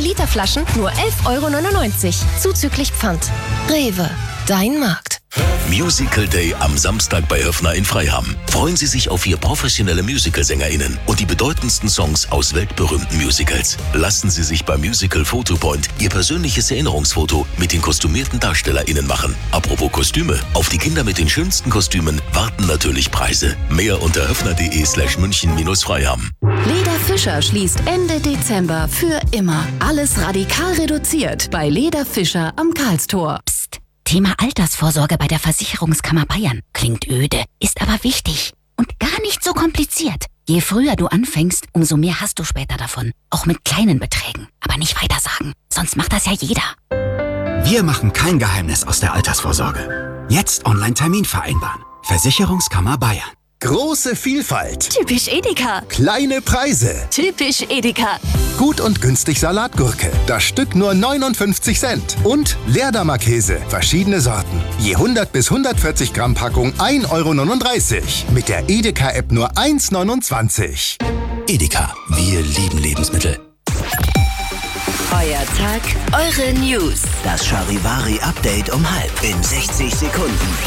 Literflaschen nur 11,99 €. Zuzüglich Pfand. Rewe, dein Markt. Musical Day am Samstag bei Höffner in Freiham. Freuen Sie sich auf 4 professionelle Musical-SängerInnen und die bedeutendsten Songs aus weltberühmten Musicals. Lassen Sie sich beim Musical Photopoint Ihr persönliches Erinnerungsfoto mit den kostümierten DarstellerInnen machen. Apropos Kostüme, auf die Kinder mit den schönsten Kostümen warten natürlich Preise. Mehr unter höffner.de/München-Freiham. Leda Fischer schließt Ende Dezember für immer. Alles radikal reduziert bei Leda Fischer am Karlstor. Psst. Thema Altersvorsorge bei der Versicherungskammer Bayern. Klingt öde, ist aber wichtig und gar nicht so kompliziert. Je früher du anfängst, umso mehr hast du später davon. Auch mit kleinen Beträgen. Aber nicht weitersagen, sonst macht das ja jeder. Wir machen kein Geheimnis aus der Altersvorsorge. Jetzt Online-Termin vereinbaren. Versicherungskammer Bayern. Große Vielfalt. Typisch Edeka. Kleine Preise. Typisch Edeka. Gut und günstig Salatgurke. Das Stück nur 59 Cent. Und Leerdammer-Käse. Verschiedene Sorten. Je 100 bis 140 Gramm Packung 1,39 €. Mit der Edeka-App nur 1,29 €. Edeka, wir lieben Lebensmittel. Euer Tag, eure News. Das Charivari-Update um 12 in 60 Sekunden.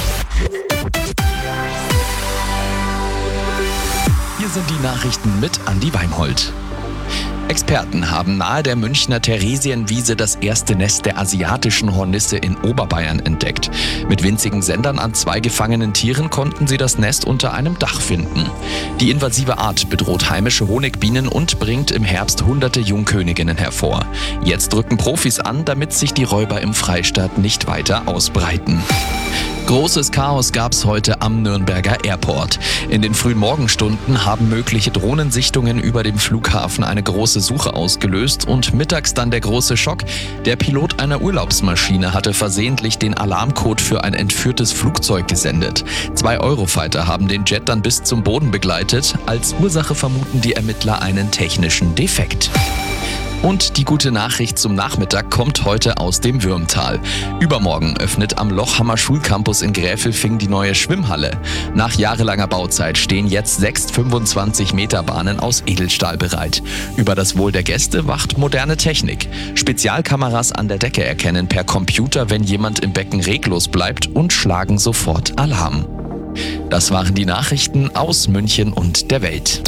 Hier sind die Nachrichten mit Andi Weinhold. Experten haben nahe der Münchner Theresienwiese das erste Nest der asiatischen Hornisse in Oberbayern entdeckt. Mit winzigen Sendern an 2 gefangenen Tieren konnten sie das Nest unter einem Dach finden. Die invasive Art bedroht heimische Honigbienen und bringt im Herbst hunderte Jungköniginnen hervor. Jetzt drücken Profis an, damit sich die Räuber im Freistaat nicht weiter ausbreiten. Großes Chaos gab's heute am Nürnberger Airport. In den frühen Morgenstunden haben mögliche Drohnensichtungen über dem Flughafen eine große Suche ausgelöst und mittags dann der große Schock. Der Pilot einer Urlaubsmaschine hatte versehentlich den Alarmcode für ein entführtes Flugzeug gesendet. 2 Eurofighter haben den Jet dann bis zum Boden begleitet. Als Ursache vermuten die Ermittler einen technischen Defekt. Und die gute Nachricht zum Nachmittag kommt heute aus dem Würmtal. Übermorgen öffnet am Lochhammer Schulcampus in Gräfelfing die neue Schwimmhalle. Nach jahrelanger Bauzeit stehen jetzt 6 25-Meter-Bahnen aus Edelstahl bereit. Über das Wohl der Gäste wacht moderne Technik. Spezialkameras an der Decke erkennen per Computer, wenn jemand im Becken reglos bleibt und schlagen sofort Alarm. Das waren die Nachrichten aus München und der Welt.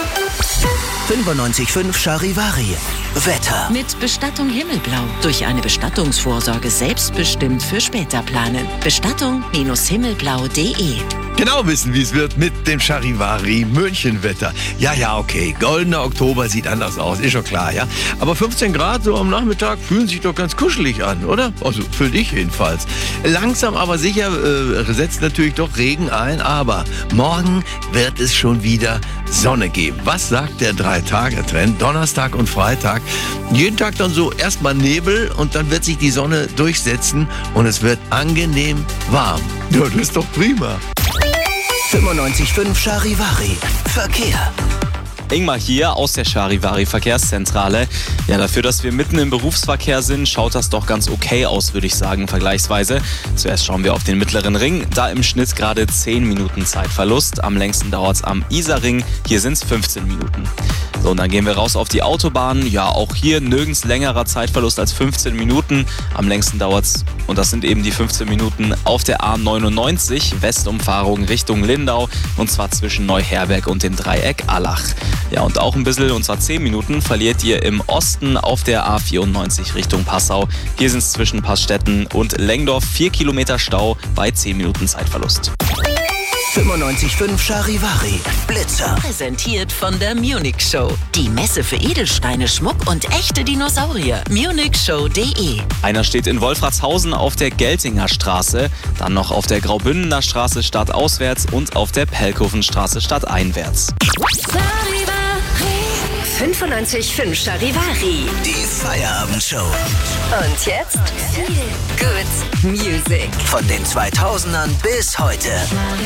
95.5 Charivari. Wetter. Mit Bestattung Himmelblau. Durch eine Bestattungsvorsorge selbstbestimmt für später planen. Bestattung-himmelblau.de. Genau wissen, wie es wird mit dem Charivari Münchenwetter. Ja, okay. Goldener Oktober sieht anders aus, ist schon klar, ja. Aber 15 Grad so am Nachmittag fühlen sich doch ganz kuschelig an, oder? Also, für dich jedenfalls. Langsam aber sicher setzt natürlich doch Regen ein, aber morgen wird es schon wieder Sonne geben. Was sagt der 3-Tage-Trend? Donnerstag und Freitag. Jeden Tag dann so erstmal Nebel und dann wird sich die Sonne durchsetzen und es wird angenehm warm. Ja, das ist doch prima. 95.5 Charivari. Verkehr. Ingmar hier aus der Charivari Verkehrszentrale. Ja, dafür, dass wir mitten im Berufsverkehr sind, schaut das doch ganz okay aus, würde ich sagen, vergleichsweise. Zuerst schauen wir auf den Mittleren Ring. Da im Schnitt gerade 10 Minuten Zeitverlust. Am längsten dauert es am Isarring. Hier sind es 15 Minuten. So, und dann gehen wir raus auf die Autobahn. Ja, auch hier nirgends längerer Zeitverlust als 15 Minuten. Am längsten dauert es, und das sind eben die 15 Minuten, auf der A99, Westumfahrung Richtung Lindau. Und zwar zwischen Neuherberg und dem Dreieck Allach. Ja, und auch ein bisschen, und zwar 10 Minuten, verliert ihr im Osten auf der A94 Richtung Passau. Hier sind es zwischen Passstetten und Lengdorf 4 Kilometer Stau bei 10 Minuten Zeitverlust. 95.5 Charivari. Blitzer. Präsentiert von der Munich Show. Die Messe für Edelsteine, Schmuck und echte Dinosaurier. munichshow.de. Einer steht in Wolfratshausen auf der Geltinger Straße, dann noch auf der Graubündener Straße stadtauswärts und auf der Pelkofenstraße stadteinwärts. 95.5 Charivari. Die Feierabendshow. Und jetzt viel Good Music. Von den 2000ern bis heute.